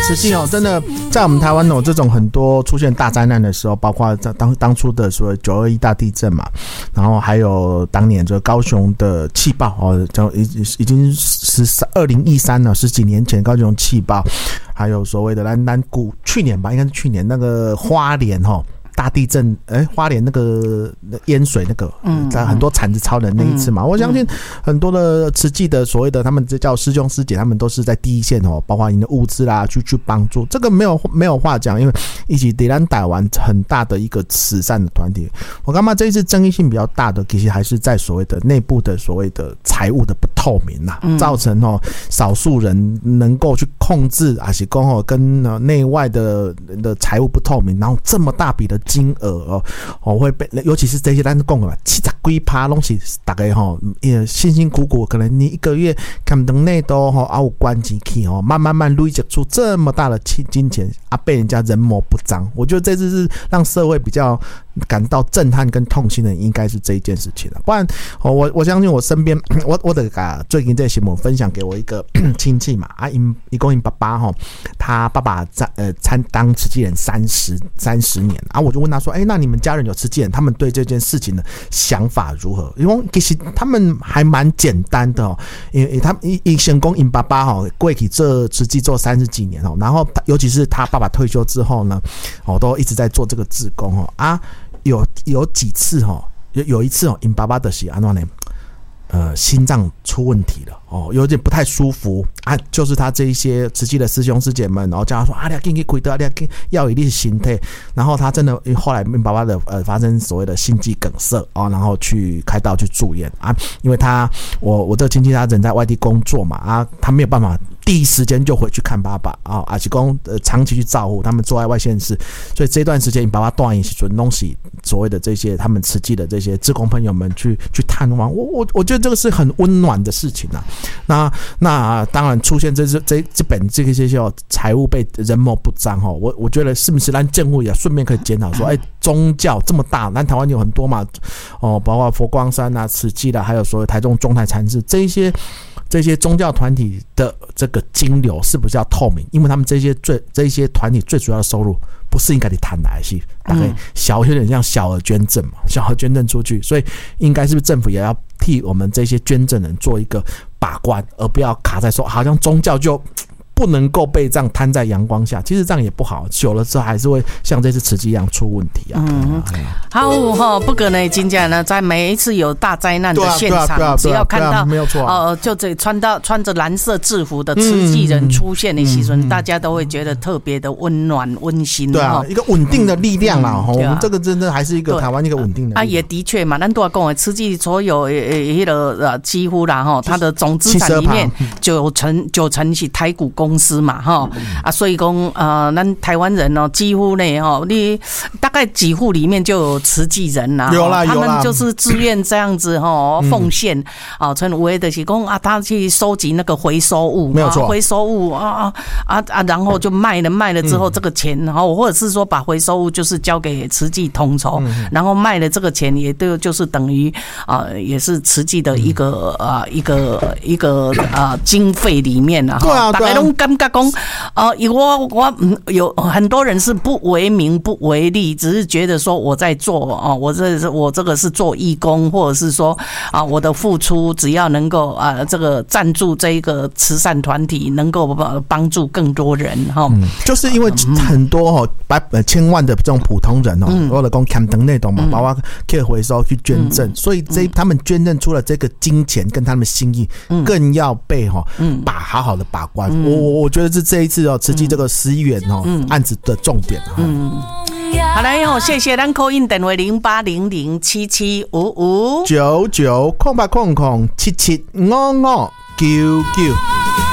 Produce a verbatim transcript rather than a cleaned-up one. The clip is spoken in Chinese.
慈济哦，真的在我们台湾哦，这种很多出现大灾难的时候，包括在当当初的所谓九二一大地震嘛，然后还有当年这个高雄的气爆哦，就已已经是二零一三了，十几年前高雄气爆，还有所谓的南南谷去年吧，应该是去年那个花莲哈。大地震，哎、欸，花莲那个淹水那个，嗯，在很多产子超人那一次嘛，嗯、我相信很多的慈济的所谓的他们这叫师兄师姐，他们都是在第一线哦，包括你的物资啦，去去帮助，这个没有没有话讲，因为一起抵咱台湾很大的一个慈善的团体。我干嘛这一次争议性比较大的，其实还是在所谓的内部的所谓的财务的不透明啦，嗯、造成哦少数人能够去控制，还是讲哦跟内外的的财务不透明，然后这么大笔的金额哦，哦会被，尤其是这些咱讲的七十几趴东西，大概哈也辛辛苦苦，可能你一个月看等内都哈啊有关机去哦，慢慢慢累积出这么大的金钱啊，被人家人模不张。我觉得这次是让社会比较感到震撼跟痛心的，应该是这一件事情了。不然，哦、我我相信我身边，我我的啊最近这个新闻分享给我一个亲戚嘛，啊，因一共因爸爸哈，他爸爸在呃参当慈济人三十三十年啊，我就问他说，哎、欸，那你们家人有慈济人，他们对这件事情的想法如何？因为其实他们还蛮简单的哦，因为他一一先讲因爸爸哈，过去做慈济做三十几年哦，然后尤其是他爸爸退休之后呢，哦，都一直在做这个志工哦啊。有有几次哈，有有一次哦，因爸爸的是安怎呢？呃，心脏出问题了哦，有点不太舒服啊。就是他这一些慈济的师兄师姐们，然后叫他说啊，你要紧去开刀，你要紧要一定心态。然后他真的后来因爸爸的呃发生所谓的心肌梗塞哦，然后去开刀去住院啊，因为他我我这个亲戚他人在外地工作嘛啊，他没有办法第一时间就回去看爸爸啊，而且讲呃长期去照顾他们住在外县市，所以这段时间因爸爸断饮时阵东西所谓的这些他们慈济的这些志工朋友们去去探望我我我觉得这个是很温暖的事情啊。那那当然出现这这这本这个这些财务被人模不张哈，我我觉得是不是咱政府也顺便可以检讨说，哎、欸，宗教这么大，咱台湾有很多嘛，哦，包括佛光山啊、慈济啦，还有所谓台中中台禅寺这一些。这些宗教团体的这个金流是不是要透明？因为他们这些最这些团体最主要的收入不是应该你谈来是大概小有点像小额捐赠嘛，小额捐赠出去，所以应该是不是政府也要替我们这些捐赠人做一个把关，而不要卡在说好像宗教就不能够被这样摊在阳光下，其实这样也不好，久了之后还是会像这次慈济一样出问题啊。嗯， 好哈，不可能真正呢，在每一次有大灾难的现场，只要看到没有错， 呃，就这穿到穿着蓝色制服的慈济人出现的时候，大家都会觉得特别的温暖温馨。 对啊，一个稳定的力量啦。我们这个真的还是一个台湾一个稳定的。 啊，也的确嘛，咱都要讲的，慈济所有迄个呃几乎啦哈，它的总资产里面九成九成是台股公司嘛哈啊，所以讲呃，咱台湾人哦，几乎呢哈，你大概几户里面就有慈济人啦， 有啦有啦， 他们就是自愿这样子哈奉献啊，从有的就是讲啊，他去收集那个回收物， 没有错， 回收物啊啊啊，然后就卖了，卖了之后这个钱，然后或者是说把回收物就是交给慈济统筹，然后卖了这个钱也都就是等于啊，也是慈济的一个啊一个一个啊经费里面啊， 对啊， 大家都感觉讲，呃，我我有很多人是不为名不为利，只是觉得说我在做啊，我这是我这个是做义工，或者是说啊，我的付出只要能够啊，这个赞助这一个慈善团体，能够帮助更多人哈、嗯。 就是因为很多哦，百千万的这种普通人哦，或者讲砍灯那种嘛，包括可以回收去捐赠，嗯、所以这他们捐赠出了这个金钱跟他们心意，更要被哈把好好的把关。嗯、我我觉得是这一次哦，慈济这个十亿元哦、嗯、案子的重点。嗯， 好来哦，谢谢咱 call in 电话零八零零七七五五九九空八空空七七五五九九。